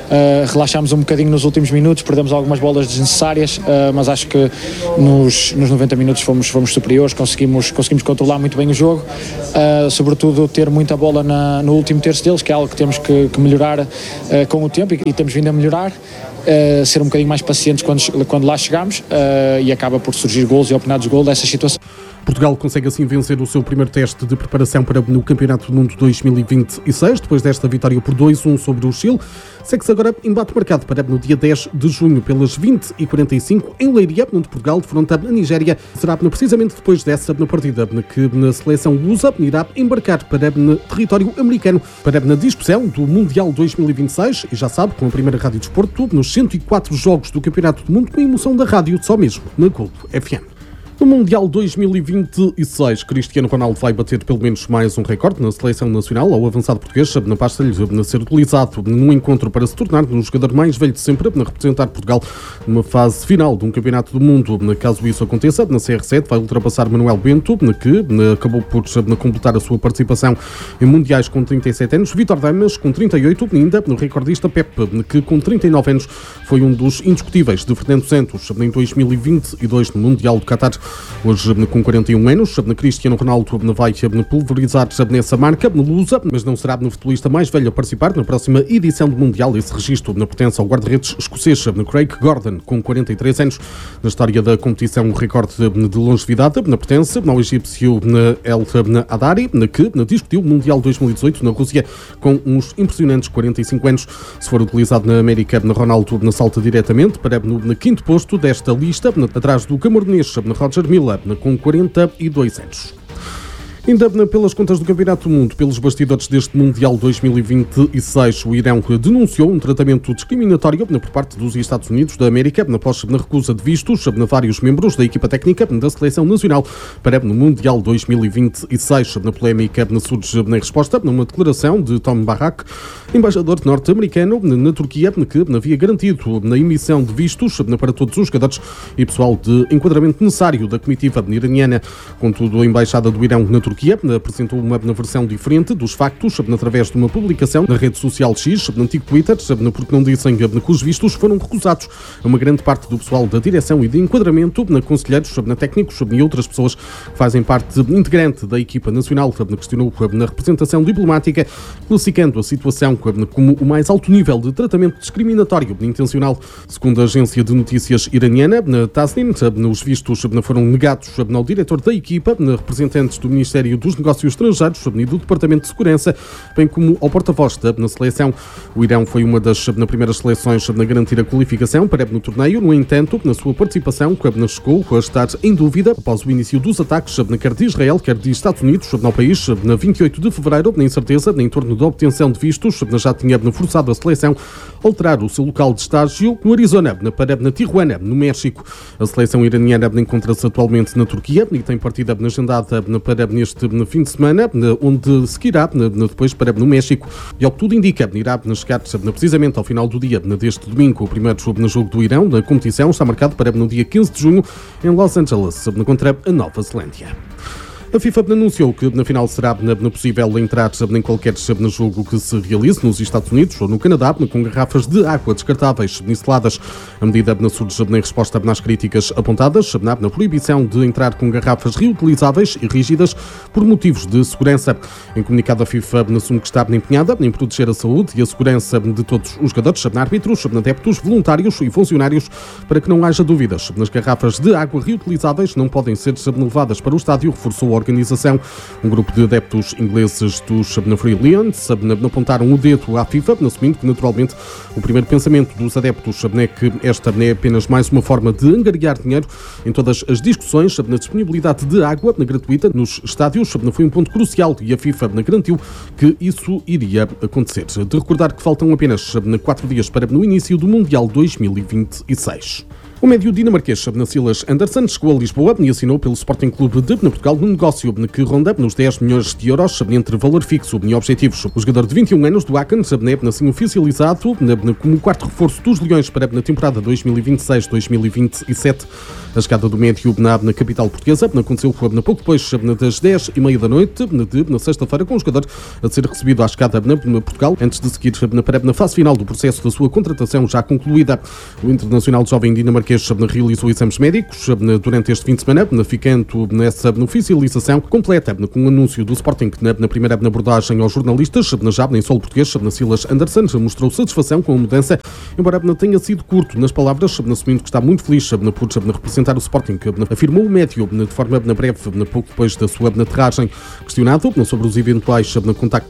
uh, relaxámos um bocadinho nos últimos minutos, perdemos algumas bolas desnecessárias, uh, mas acho que nos, nos noventa minutos fomos, fomos superiores, conseguimos, conseguimos controlar muito bem o jogo, uh, sobretudo ter muita bola na, no último terço deles, que é algo que temos que, que melhorar uh, com o tempo e, e temos vindo a melhorar. Uh, ser um bocadinho mais pacientes quando, quando lá chegamos uh, e acaba por surgir golos e oportunidades de gol dessas situações. Portugal consegue assim vencer o seu primeiro teste de preparação para no Campeonato do Mundo dois mil e vinte e seis, depois desta vitória por dois a um sobre o Chile. Segue-se agora embate marcado para no dia dez de junho pelas vinte e quarenta e cinco em Leiria, onde Portugal defronta a Nigéria. Será precisamente depois dessa partida que a seleção lusa irá embarcar para no território americano para na discussão do Mundial dois mil e vinte e seis e já sabe, com a primeira Rádio Desporto nos cento e quatro jogos do Campeonato do Mundo com a emoção da rádio, só mesmo na Golo F M. No Mundial dois mil e vinte e seis, Cristiano Ronaldo vai bater pelo menos mais um recorde na seleção nacional ao avançado português, na pasta-lhe a ser utilizado num encontro para se tornar um jogador mais velho de sempre a representar Portugal numa fase final de um campeonato do mundo. Caso isso aconteça, na C R sete vai ultrapassar Manuel Bento, que acabou por completar a sua participação em mundiais com trinta e sete anos, Vítor Damas com trinta e oito, ainda no recordista Pepe, que com trinta e nove anos foi um dos indiscutíveis de Fernando Santos em dois mil e vinte e dois no Mundial do Qatar. Hoje, com quarenta e um anos, Cristiano Ronaldo vai pulverizar nessa marca no Lusa, mas não será o futebolista mais velho a participar na próxima edição do Mundial. Esse registro pertence ao guarda-redes escocês Craig Gordon, com quarenta e três anos. Na história da competição, o recorde de longevidade pertence ao egípcio El Hadari, que discutiu o Mundial dois mil e dezoito na Rússia com uns impressionantes quarenta e cinco anos. Se for utilizado na América, Ronaldo salta diretamente para no quinto posto desta lista, atrás do camerunês Roger Milla, com quarenta e dois anos. Ainda pelas contas do Campeonato do Mundo, pelos bastidores deste Mundial dois mil e vinte e seis, o Irão denunciou um tratamento discriminatório por parte dos Estados Unidos da América após a recusa de vistos a vários membros da equipa técnica da Seleção Nacional para o Mundial dois mil e vinte e seis. Na polémica surge na resposta numa declaração de Tom Barak, embaixador norte-americano na Turquia, que havia garantido na emissão de vistos para todos os jogadores e pessoal de enquadramento necessário da comitiva iraniana. Contudo, a embaixada do Irão na Turquia apresentou uma versão diferente dos factos através de uma publicação na rede social X, no antigo Twitter, porque não dizem que os vistos foram recusados a uma grande parte do pessoal da direção e de enquadramento, na conselheiros, na técnicos e outras pessoas que fazem parte integrante da equipa nacional. Questionou na representação diplomática, classificando a situação como o mais alto nível de tratamento discriminatório intencional. Segundo a agência de notícias iraniana, na Tasnim, os vistos foram negados ao diretor da equipa, representantes do Ministério dos Negócios Estrangeiros e do Departamento de Segurança, bem como ao porta-voz na seleção. O Irão foi uma das na primeiras seleções a garantir a qualificação para no torneio. No entanto, na sua participação, chegou a estar em dúvida após o início dos ataques, quer de Israel, quer de Estados Unidos, no país. Na vinte e oito de fevereiro, na incerteza em torno da obtenção de vistos, já tinha forçado a seleção a alterar o seu local de estágio no Arizona, para na Tijuana, no México. A seleção iraniana encontra-se atualmente na Turquia e tem partida agendada para neste no fim de semana, onde seguirá depois para no México e ao que tudo indica, irá chegar precisamente ao final do dia deste domingo. O primeiro jogo do Irão da competição está marcado para no dia quinze de junho em Los Angeles, contra a Nova Zelândia. A FIFA anunciou que na final será possível entrar em qualquer jogo que se realize nos Estados Unidos ou no Canadá com garrafas de água descartáveis insuladas. A medida surge em resposta às críticas apontadas na proibição de entrar com garrafas reutilizáveis e rígidas por motivos de segurança. Em comunicado, a FIFA assume que está empenhada em proteger a saúde e a segurança de todos os jogadores, árbitros, adeptos, voluntários e funcionários, para que não haja dúvidas. As garrafas de água reutilizáveis não podem ser levadas para o estádio, reforçou a organização. Um grupo de adeptos ingleses dos Free Lions apontaram o dedo à FIFA, assumindo que naturalmente o primeiro pensamento dos adeptos é que esta é apenas mais uma forma de angariar dinheiro em todas as discussões na disponibilidade de água gratuita nos estádios. Foi um ponto crucial e a FIFA garantiu que isso iria acontecer. De recordar que faltam apenas quatro dias para o início do Mundial dois mil e vinte e seis. O médio dinamarquês Silas Andersen chegou a Lisboa e assinou pelo Sporting Clube de Portugal num negócio que ronda nos dez milhões de euros entre valor fixo e objetivos. O jogador de vinte e um anos do Aken é assim oficializado como o quarto reforço dos Leões para a temporada dois mil e vinte e seis dois mil e vinte e sete. A chegada do médio na, na capital portuguesa aconteceu pouco depois das dez e meia da noite de, na sexta-feira, com o jogador a ser recebido à chegada na, na Portugal, antes de seguir na, na fase final do processo da sua contratação já concluída. O internacional jovem dinamarquês realizou exames médicos durante este fim de semana, ficando nessa oficialização completa com o anúncio do Sporting na, na primeira abordagem aos jornalistas, já em solo português. Silas Andersen mostrou satisfação com a mudança, embora tenha sido curto nas palavras, assumindo que está muito feliz por representar o Sporting, afirmou o médio de forma breve, pouco depois da sua aterragem. Questionado sobre os eventuais contactos